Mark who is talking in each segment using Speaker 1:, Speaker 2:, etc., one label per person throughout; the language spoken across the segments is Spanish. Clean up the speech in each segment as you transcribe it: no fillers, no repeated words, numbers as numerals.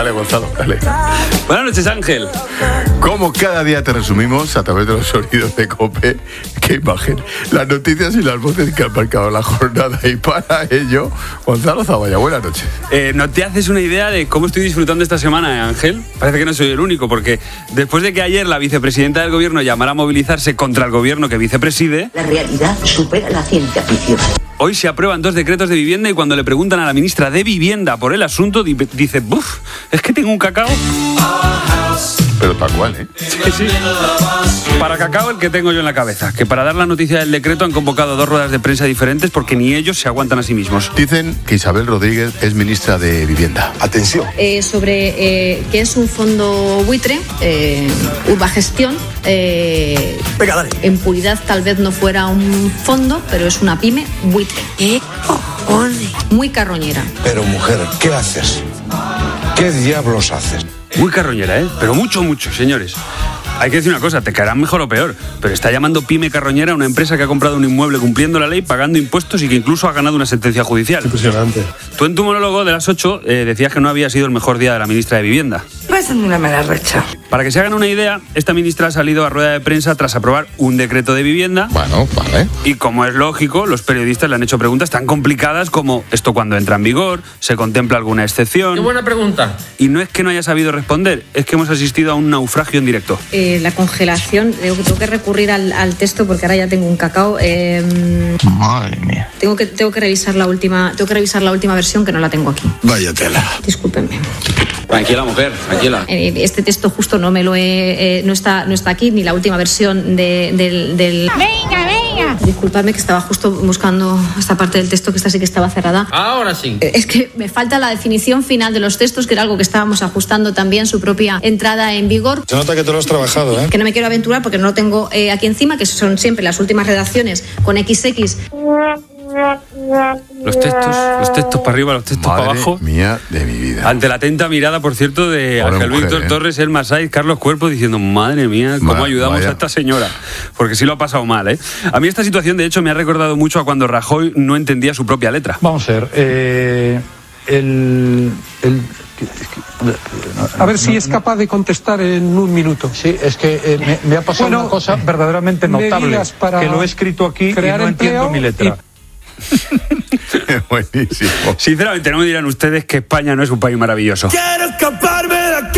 Speaker 1: Dale, Gonzalo, dale.
Speaker 2: Buenas noches, Ángel.
Speaker 1: Como cada día te resumimos a través de los sonidos de COPE, qué imagen, las noticias y las voces que han marcado la jornada. Y para ello, Gonzalo Zavalla, buenas noches.
Speaker 2: ¿No te haces una idea de cómo estoy disfrutando esta semana, Ángel? Parece que no soy el único, porque después de que ayer la vicepresidenta del gobierno llamara a movilizarse contra el gobierno que vicepreside,
Speaker 3: la realidad supera la ciencia ficción.
Speaker 2: Hoy se aprueban 2 decretos de vivienda y cuando le preguntan a la ministra de Vivienda por el asunto, dice, ¡buf! Es que tengo un cacao.
Speaker 1: Pero tal cual, ¿eh?
Speaker 2: Sí. Para cacao el que tengo yo en la cabeza, que para dar la noticia del decreto han convocado 2 ruedas de prensa diferentes porque ni ellos se aguantan a sí mismos.
Speaker 1: Dicen que Isabel Rodríguez es ministra de Vivienda. Atención.
Speaker 4: Sobre qué es un fondo buitre, Urbagestión.
Speaker 1: Venga, dale.
Speaker 4: En puridad tal vez no fuera un fondo, pero es una pyme buitre.
Speaker 3: ¿Qué cojones?
Speaker 4: Muy carroñera.
Speaker 5: Pero mujer, ¿qué haces? ¿Qué diablos haces?
Speaker 2: Muy carroñera, ¿eh? Pero mucho, señores. Hay que decir una cosa, te caerán mejor o peor, pero está llamando pyme carroñera a una empresa que ha comprado un inmueble cumpliendo la ley, pagando impuestos y que incluso ha ganado una sentencia judicial.
Speaker 5: Impresionante.
Speaker 2: Tú en tu monólogo de las 8 decías que no había sido el mejor día de la ministra de Vivienda.
Speaker 3: Pasan una mala racha.
Speaker 2: Para que se hagan una idea, esta ministra ha salido a rueda de prensa tras aprobar un decreto de vivienda.
Speaker 1: Bueno, vale.
Speaker 2: Y como es lógico, los periodistas le han hecho preguntas tan complicadas como ¿esto cuándo entra en vigor? ¿Se contempla alguna excepción?
Speaker 6: ¡Qué buena pregunta!
Speaker 2: Y no es que no haya sabido responder, es que hemos asistido a un naufragio en directo.
Speaker 4: La congelación, tengo que recurrir al texto porque ahora ya tengo un cacao.
Speaker 5: Madre mía.
Speaker 4: Tengo que revisar la última versión que no la tengo aquí.
Speaker 5: Vaya tela.
Speaker 4: Discúlpenme.
Speaker 2: Tranquila, mujer, tranquila.
Speaker 4: Este texto justo no me lo no está aquí, ni la última versión del...
Speaker 7: ¡Venga!
Speaker 4: Disculpadme que estaba justo buscando esta parte del texto que esta sí que estaba cerrada.
Speaker 6: Ahora sí.
Speaker 4: Es que me falta la definición final de los textos, que era algo que estábamos ajustando también, su propia entrada en vigor.
Speaker 5: Se nota que te lo has trabajado, ¿eh?
Speaker 4: Que no me quiero aventurar porque no lo tengo aquí encima, que son siempre las últimas redacciones con XX.
Speaker 2: Los textos para arriba, los textos para abajo.
Speaker 1: Madre mía de mi vida.
Speaker 2: Ante la atenta mirada, por cierto, de
Speaker 1: Pobre
Speaker 2: Ángel
Speaker 1: mujer,
Speaker 2: Víctor Torres, Elma Saiz, Carlos Cuerpo, diciendo, madre mía, ¿cómo ayudamos
Speaker 1: vaya
Speaker 2: a esta señora? Porque sí lo ha pasado mal, ¿eh? A mí esta situación, de hecho, me ha recordado mucho a cuando Rajoy no entendía su propia letra.
Speaker 8: Vamos a ver, a ver si es capaz de contestar en un minuto.
Speaker 5: Sí, es que me ha pasado una cosa verdaderamente notable, que lo he escrito aquí y no entiendo mi letra.
Speaker 1: Buenísimo.
Speaker 2: Sinceramente, no me dirán ustedes que España no es un país maravilloso.
Speaker 9: Quiero escaparme de aquí.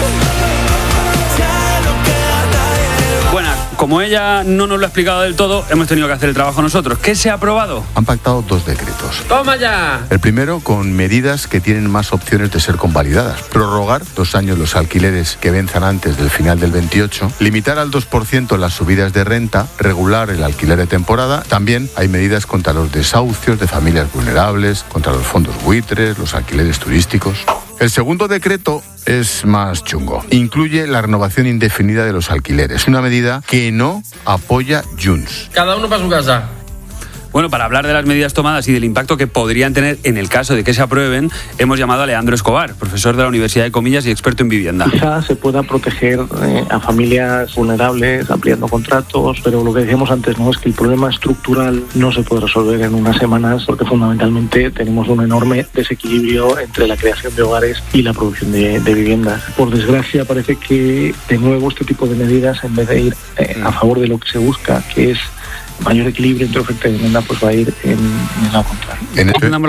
Speaker 2: Bueno, como ella no nos lo ha explicado del todo, hemos tenido que hacer el trabajo nosotros. ¿Qué se ha aprobado?
Speaker 1: Han pactado 2 decretos.
Speaker 6: ¡Toma ya!
Speaker 1: El primero con medidas que tienen más opciones de ser convalidadas. Prorrogar 2 años los alquileres que venzan antes del final del 28. Limitar al 2% las subidas de renta. Regular el alquiler de temporada. También hay medidas contra los desahucios de familias vulnerables, contra los fondos buitres, los alquileres turísticos. El segundo decreto es más chungo. Incluye la renovación indefinida de los alquileres. Una medida que no apoya Junts.
Speaker 6: Cada uno para su casa.
Speaker 2: Bueno, para hablar de las medidas tomadas y del impacto que podrían tener en el caso de que se aprueben, hemos llamado a Leandro Escobar, profesor de la Universidad de Comillas y experto en vivienda.
Speaker 10: Quizás se pueda proteger a familias vulnerables ampliando contratos, pero lo que decíamos antes, ¿no?, es que el problema estructural no se puede resolver en unas semanas porque fundamentalmente tenemos un enorme desequilibrio entre la creación de hogares y la producción de viviendas. Por desgracia parece que de nuevo este tipo de medidas, en vez de ir a favor de lo que se busca, que es mayor equilibrio entre oferta y demanda, pues va a ir en lo contrario.